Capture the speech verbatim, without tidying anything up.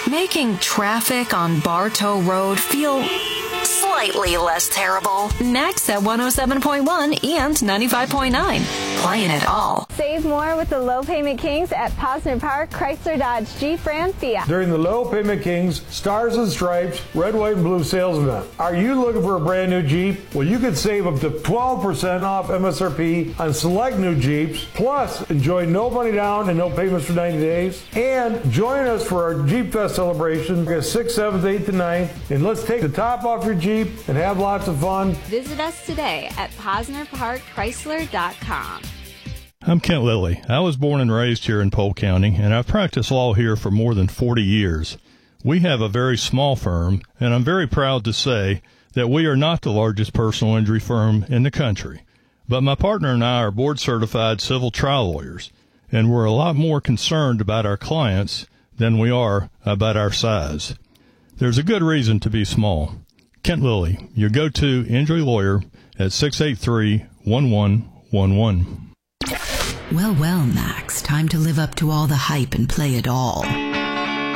making traffic on Bartow Road feel slightly less terrible. Next at one oh seven point one and ninety-five point nine. Playing it all. Save more with the Low Payment Kings at Posner Park, Chrysler, Dodge, Jeep, Ram, Fiat. During the Low Payment Kings Stars and Stripes Red, White, and Blue sales event. Are you looking for a brand new Jeep? Well, you could save up to twelve percent off M S R P on select new Jeeps. Plus, enjoy no money down and no payments for ninety days. And join us for our Jeep Fest celebration, sixth, seventh, eighth, and ninth. And let's take the top off your Jeep and have lots of fun. Visit us today at Posner Park Chrysler dot com. I'm Kent Lilly. I was born and raised here in Polk County, and I've practiced law here for more than forty years. We have a very small firm, and I'm very proud to say that we are not the largest personal injury firm in the country. But my partner and I are board-certified civil trial lawyers, and we're a lot more concerned about our clients than we are about our size. There's a good reason to be small. Kent Lilly, your go-to injury lawyer at six eight three, one one one one. Well, well, Max, time to live up to all the hype and play it all.